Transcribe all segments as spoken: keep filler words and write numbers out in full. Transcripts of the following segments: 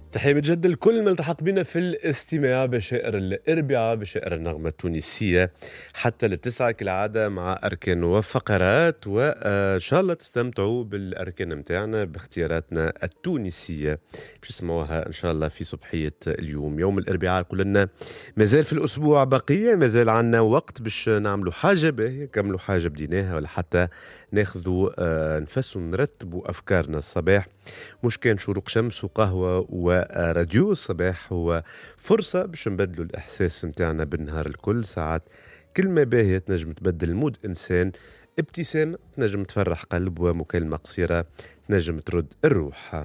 تحية متجدد الكل ملتحق بنا في الاستماع بشائر الأربعاء بشائر النغمة التونسية حتى للتسعة كالعادة مع أركان وفقرات، وإن شاء الله تستمتعوا بالأركان متاعنا باختياراتنا التونسية باش نسمعوها إن شاء الله في صبحية اليوم يوم الأربعاء. كلنا مازال في الأسبوع بقية، مازال عنا وقت باش نعملوا حاجة باهية، نكملوا حاجة بديناها ولا حتى ناخذوا نفس ونرتبوا أفكارنا الصباح. مش كان شروق شمس وقهوة وراديو الصباح هو فرصة باش نبدلوا الإحساس متاعنا بالنهار الكل. ساعات كلمة باهية تنجم تبدل مود إنسان، ابتسامة تنجم تفرح قلب، ومكالمة قصيرة تنجم ترد الروح.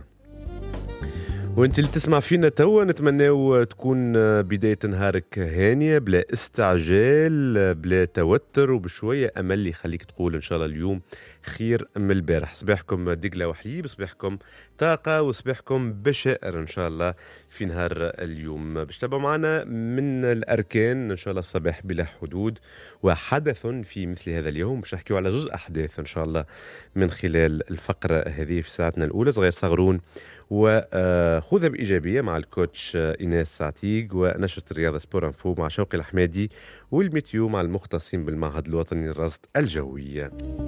وانت اللي تسمع فينا توا نتمنى تكون بداية نهارك هانية بلا استعجال بلا توتر وبشوية أمل اللي يخليك تقول إن شاء الله اليوم خير من البارح. صباحكم دقلة وحليب، صباحكم طاقة، وصباحكم بشائر إن شاء الله في نهار اليوم. باش تابعوا معنا من الأركان إن شاء الله الصباح بلا حدود وحدث في مثل هذا اليوم. باش نحكيو على جزء أحداث إن شاء الله من خلال الفقرة هذه في ساعتنا الأولى. صغير صغرون وخذها بإيجابية مع الكوتش إيناس سعتيق، ونشرة الرياضة سبور انفو مع شوقي الحمادي، والميتيو مع المختصين بالمعهد الوطني للرصد الجوي.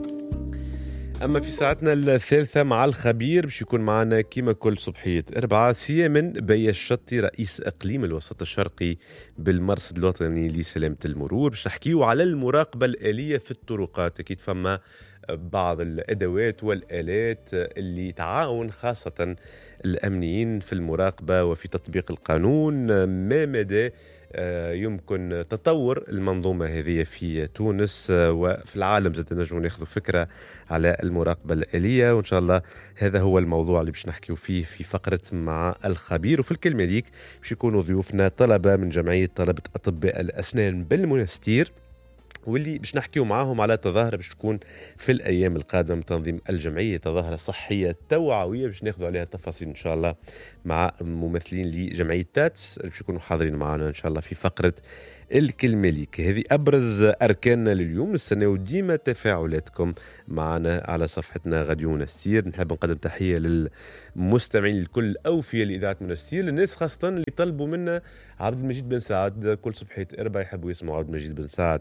أما في ساعتنا الثالثة مع الخبير باش يكون معنا كيما كل صبحية أربعة سيامن بيا الشطي رئيس إقليم الوسط الشرقي بالمرصد الوطني لسلامة المرور. باش نحكيو على المراقبة الآلية في الطرقات. أكيد فما بعض الأدوات والآلات اللي تعاون خاصة الأمنيين في المراقبة وفي تطبيق القانون. ما مدى يمكن تطور المنظومة هذه في تونس وفي العالم، زاد نجم ناخذ فكرة على المراقبة الآلية، وإن شاء الله هذا هو الموضوع اللي باش نحكيو فيه في فقرة مع الخبير. وفي الكلمة ليك باش يكونوا ضيوفنا طلبة من جمعية طلبة أطباء الأسنان بالمنستير، واللي باش نحكيو معاهم على تظاهرة باش تكون في الأيام القادمة من تنظيم الجمعية، تظاهرة صحية توعوية باش ناخذوا عليها تفاصيل إن شاء الله مع ممثلين لجمعية تاتس اللي باش يكونوا حاضرين معنا إن شاء الله في فقرة الكلمة ليك. هذه أبرز أركاننا لليوم. نستناو ديما تفاعلاتكم معنا على صفحتنا غاديو منستير. نحب نقدم تحية للمستمعين الكل أوفية لإذاعة منستير، للناس خاصة اللي طلبوا منا عبد المجيد بن سعد. كل صبحية أربعة يحبوا يسمعوا عبد المجيد بن سعد.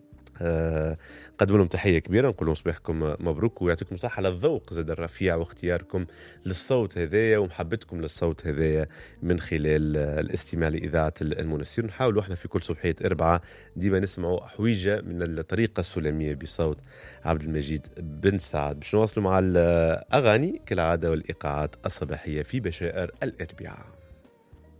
آه قدموا لهم تحية كبيرة، نقول لهم صباحكم مبروك ويعطيكم صحة على الذوق زاد الرفيع واختياركم للصوت هذايا ومحبتكم للصوت هذايا من خلال الاستماع لإذاعة المنستير. نحاولوا احنا في كل صبحية أربعة ديما نسمعوا حويجة من الطريقة السلمية بصوت عبد المجيد بن سعد. باش نواصلوا مع الأغاني كالعادة والإيقاعات الصباحية في بشائر الأربعاء.